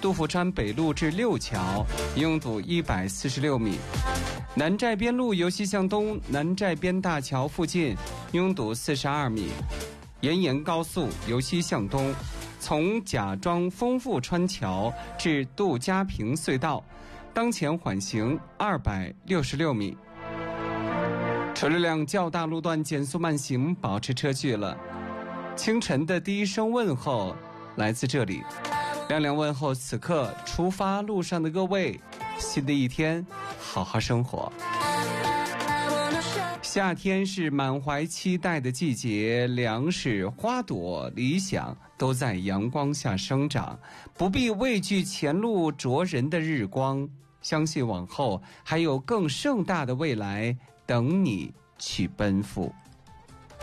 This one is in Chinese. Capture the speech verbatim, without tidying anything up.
杜甫川北路至六桥拥堵一百四十六米。南寨边路由西向东，南寨边大桥附近拥堵四十二米。沿沿高速由西向东，从贾庄丰富川桥至杜家坪隧道，当前缓行二百六十六米。车流量较大路段减速慢行，保持车距了。清晨的第一声问候来自这里，亮亮问候此刻出发路上的各位，新的一天好好生活。夏天是满怀期待的季节，粮食、花朵、理想都在阳光下生长，不必畏惧前路灼人的日光，相信往后还有更盛大的未来等你去奔赴。